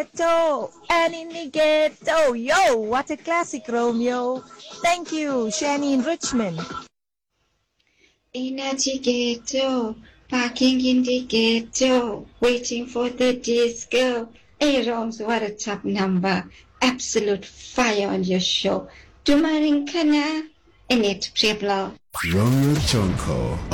Ghetto and in the ghetto. Yo, what a classic, Romeo. Thank you, Shani in Richmond. In a ghetto, parking in the ghetto, waiting for the disco. Hey, Roms, what a top number. Absolute fire on your show. Dumaring kana, init Pueblo. Romeo Jonko